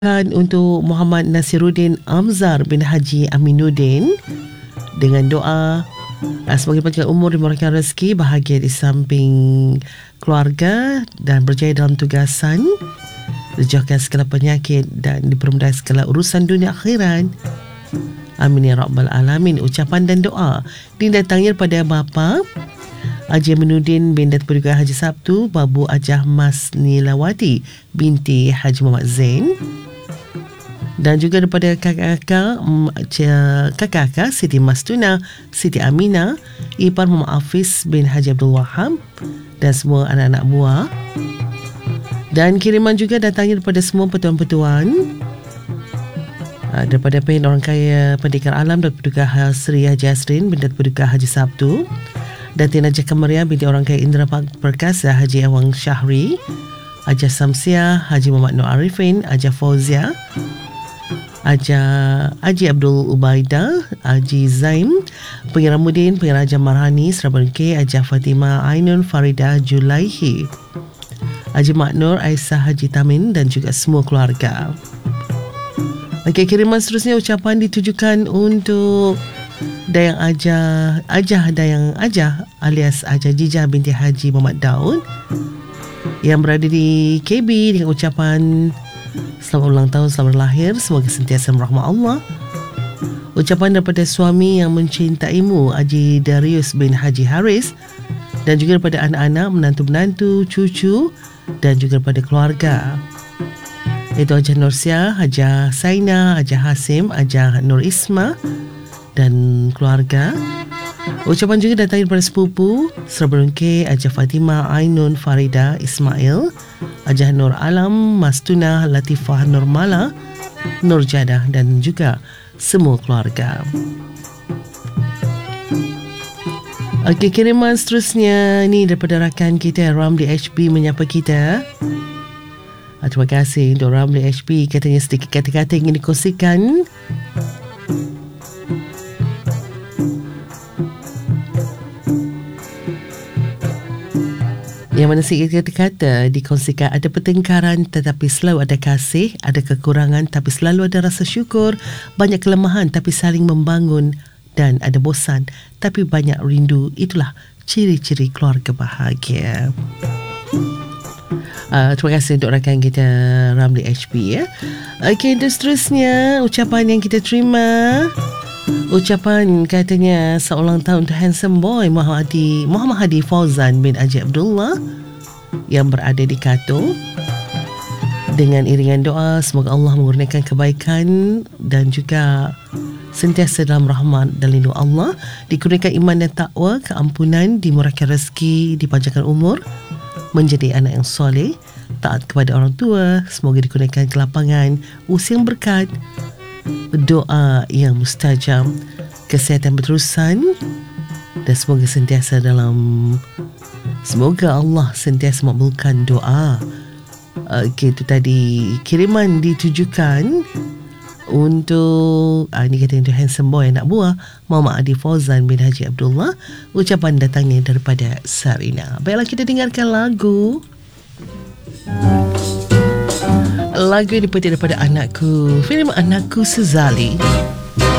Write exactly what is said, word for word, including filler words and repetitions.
Dan untuk Muhammad Nasiruddin Amzar bin Haji Aminuddin dengan doa semoga panjang umur, dimurahkan rezeki, bahagia di samping keluarga dan berjaya dalam tugasan, dijauhkan segala penyakit dan dipermudah segala urusan dunia akhirat. Amin ya rabbal alamin. Ucapan dan doa didatangnya pada bapa Haji Aminuddin bin Datuk Paduka Haji Sabtu Babu Ajah Mas Nilawati binti Haji Muhammad Zain, dan juga daripada kakak-kakak kakak-kakak Siti Mastuna, Siti Aminah, ipar Muhammad Hafiz bin Haji Abdul Wahab dan semua anak-anak buah. Dan kiriman juga datangnya daripada semua petuan-petuan daripada Pengen Orang Kaya Pendidikan Alam Datuk Paduka Sri Haji Asrin bin Datuk Paduka Haji Sabtu, Datin Ajah Kamaria binti Orang Kaya Indra Perkasa Haji Awang Syahri, Ajah Samsiah Haji Muhammad Nur Arifin, Ajah Fauzia, Ajah Haji Abdul Ubaidah, Haji Zaim, Pengira Mudin, Pengira Ajah Marhani, Serabunke, Ajah Fatimah Ainun Farida Julaihi, Haji Maknur Aisyah Haji Tamin dan juga semua keluarga. Okey, kiriman seterusnya ucapan ditujukan untuk Dayang Ajah, Ajah Dayang Ajah alias Ajah Jijah binti Haji Muhammad Daud yang berada di K B dengan ucapan selamat ulang tahun, selamat lahir, semoga sentiasa merahmat Allah. Ucapan daripada suami yang mencintaimu Haji Darius bin Haji Haris, dan juga daripada anak-anak, menantu-menantu, cucu dan juga daripada keluarga, iaitu Hajah Nursia, Hajah Saina, Hajah Hasim, Hajah Nur Isma dan keluarga. Ucapan juga datang daripada sepupu Serabunke, Hajah Fatimah Ainun Farida Ismail, Hajah Nur Alam, Mastuna Latifah Nurmala, Nur Jadah dan juga semua keluarga. Okey, kiriman seterusnya ni daripada rakan kita Ramli H B menyapa kita. Terima kasih untuk Ramli H B, katanya sedikit kata-kata ingin dikongsikan. Yang mana sikit kata-kata dikongsikan, ada pertengkaran tetapi selalu ada kasih, ada kekurangan tapi selalu ada rasa syukur, banyak kelemahan tapi saling membangun, dan ada bosan tapi banyak rindu. Itulah ciri-ciri keluarga bahagia. Uh, terima kasih untuk rakan kita Ramli H B ya. Okey, dan seterusnya ucapan yang kita terima, ucapan katanya seulang tahun untuk handsome boy Muhammad Hadi, Muhammad Hadi Fauzan bin Haji Abdullah yang berada di Kato, dengan iringan doa semoga Allah mengurniakan kebaikan dan juga sentiasa dalam rahmat dan lindung Allah, dikurniakan iman dan takwa, keampunan, dimurahkan rezeki, dipanjangkan umur, menjadi anak yang soleh, taat kepada orang tua, semoga dikurniakan kelapangan, usia yang berkat, doa yang mustajab, kesihatan berterusan, dan semoga sentiasa dalam semoga Allah sentiasa makbulkan doa. Okey, itu tadi kiriman ditujukan untuk ah, ini kata untuk handsome boy anak buah Muhammad Hadi Fauzan bin Haji Abdullah. Ucapan datangnya daripada Sarina. Baiklah, kita dengarkan lagu. Lagu ini dipetik daripada Anakku, filem Anakku Sezali.